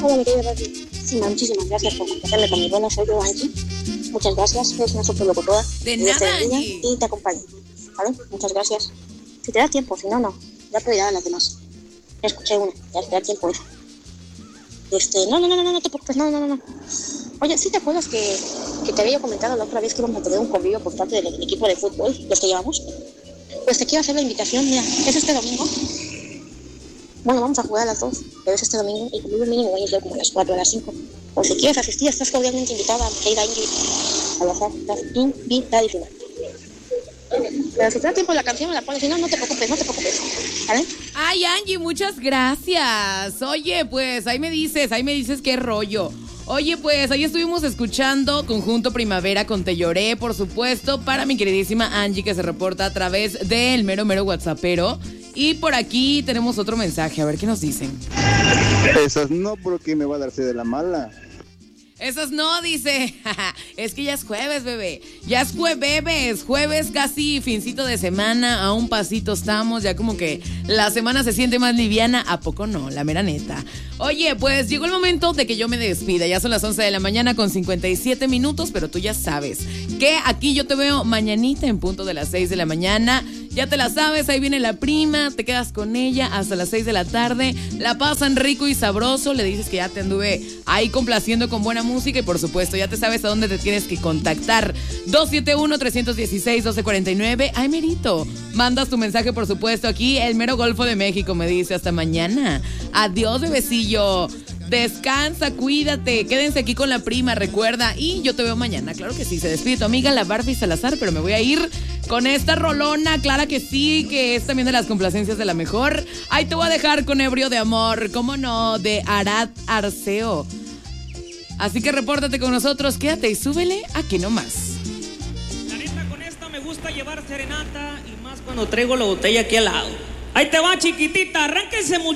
Hola, mi querida Rosy. Muchísimas gracias por contactarme con mi buena. Soy yo, Angie. Muchas gracias. Eres una super locutora. De nada, Angie. Y te acompaño. ¿Vale? Muchas gracias. Si te da tiempo, si no, no. Ya prioridad a las demás. Escuché una. Ya te da tiempo eso. No te preocupes. No. Oye, ¿sí te acuerdas que te había comentado la otra vez que íbamos a tener un convivio por parte del equipo de fútbol, los que llevamos? Pues te quiero hacer la invitación. Mira, es este domingo. Bueno, vamos a jugar a las 2, pero es este domingo y conmigo mínimo voy a ser como a las 4 o a las 5. Por si quieres asistir, estás cordialmente invitada, querida Ingrid. A lo mejor estás invitadísima. Pero si te da tiempo la canción me la pones, si no, no te preocupes, ¿vale? Ay, Angie, muchas gracias. Oye, pues ahí me dices qué rollo. Oye, pues ahí estuvimos escuchando Conjunto Primavera con Te Lloré, por supuesto, para mi queridísima Angie, que se reporta a través del mero whatsappero. Y por aquí tenemos otro mensaje, a ver qué nos dicen. Esas no, porque me va a darse de la mala. Esas no, dice. Es que ya es jueves, bebé. Ya es jueves, casi fincito de semana. A un pasito estamos. Ya como que la semana se siente más liviana. ¿A poco no? La mera neta. Oye, pues llegó el momento de que yo me despida. Ya son las 11 de la mañana con 57 minutos. Pero tú ya sabes que aquí yo te veo mañanita en punto de las 6 de la mañana. Ya te la sabes, ahí viene la prima, te quedas con ella hasta las 6 de la tarde, la pasan rico y sabroso, le dices que ya te anduve ahí complaciendo con buena música y por supuesto ya te sabes a dónde te tienes que contactar. 271-316-1249, ay merito, mandas tu mensaje por supuesto aquí, el mero Golfo de México me dice hasta mañana. Adiós bebecillo. Descansa, cuídate, quédense aquí con la prima, recuerda, y yo te veo mañana, claro que sí, se despide tu amiga la Barbie Salazar, pero me voy a ir con esta rolona, claro que sí, que es también de las complacencias de la mejor. Ahí te voy a dejar con Ebrio de Amor, cómo no, de Arad Arceo. Así que repórtate con nosotros, quédate y súbele aquí nomás. La neta, con esta me gusta llevar serenata y más cuando traigo la botella aquí al lado. Ahí te va, chiquitita, arránquense mucho.